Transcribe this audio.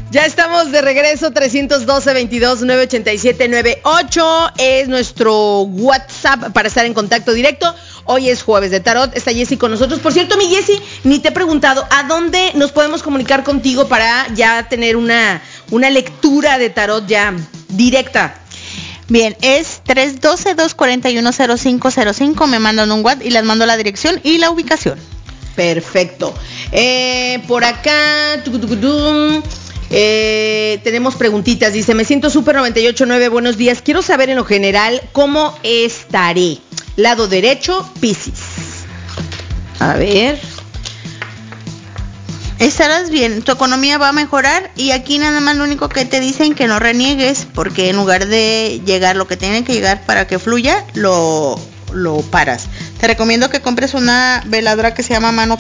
Ya estamos de regreso, 312-22-987-98 es nuestro WhatsApp para estar en contacto directo. Hoy es jueves de tarot, está Jessy con nosotros. Por cierto, mi Jessy, ni te he preguntado, ¿a dónde nos podemos comunicar contigo para ya tener una lectura de tarot ya directa? Bien, es 312-241-0505, me mandan un WhatsApp y les mando la dirección y la ubicación. Perfecto. Por acá, tenemos preguntitas. Dice, me siento súper 98.9, buenos días. Quiero saber en lo general cómo estaré. Lado derecho, Piscis. A ver. Estarás bien, tu economía va a mejorar y aquí nada más lo único que te dicen que no reniegues, porque en lugar de llegar lo que tiene que llegar para que fluya, lo paras. Te recomiendo que compres una veladora que se llama mano